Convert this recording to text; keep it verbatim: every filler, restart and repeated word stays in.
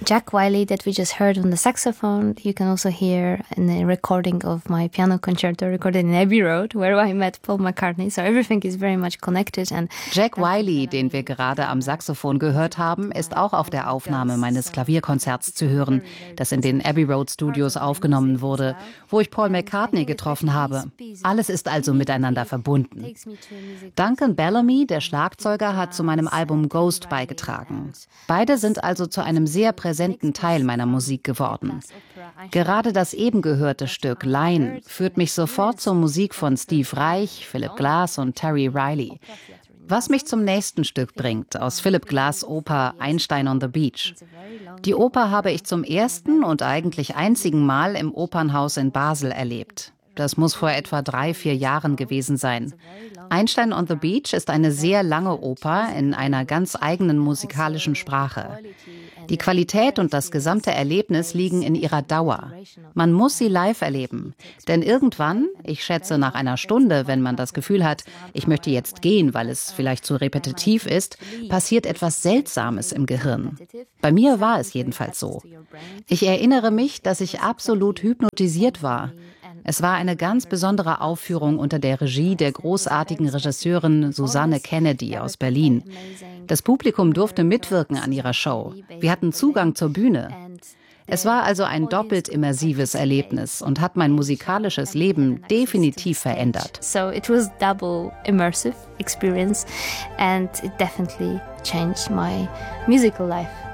Jack Wiley that we just heard on the saxophone, you can also hear in the recording of my piano concerto recorded in Abbey Road, where I met Paul McCartney. So everything is very much connected. And Jack Wiley, den wir gerade am Saxophon gehört haben, ist auch auf der Aufnahme meines Klavierkonzerts zu hören, das in den Abbey Road Studios aufgenommen wurde, wo ich Paul McCartney getroffen habe. Alles ist also miteinander verbunden. Duncan Bellamy, der Schlagzeuger, hat zu meinem Album Ghost beigetragen. Beide sind also zu einem sehr präsenten Teil meiner Musik geworden. Gerade das eben gehörte Stück Line führt mich sofort zur Musik von Steve Reich, Philip Glass und Terry Riley. Was mich zum nächsten Stück bringt, aus Philip Glass' Oper Einstein on the Beach. Die Oper habe ich zum ersten und eigentlich einzigen Mal im Opernhaus in Basel erlebt. Das muss vor etwa drei, vier Jahren gewesen sein. Einstein on the Beach ist eine sehr lange Oper in einer ganz eigenen musikalischen Sprache. Die Qualität und das gesamte Erlebnis liegen in ihrer Dauer. Man muss sie live erleben. Denn irgendwann, ich schätze nach einer Stunde, wenn man das Gefühl hat, ich möchte jetzt gehen, weil es vielleicht zu repetitiv ist, passiert etwas Seltsames im Gehirn. Bei mir war es jedenfalls so. Ich erinnere mich, dass ich absolut hypnotisiert war. Es war eine ganz besondere Aufführung unter der Regie der großartigen Regisseurin Susanne Kennedy aus Berlin. Das Publikum durfte mitwirken an ihrer Show. Wir hatten Zugang zur Bühne. Es war also ein doppelt immersives Erlebnis und hat mein musikalisches Leben definitiv verändert. So it was double immersive experience and it definitely changed my musical life.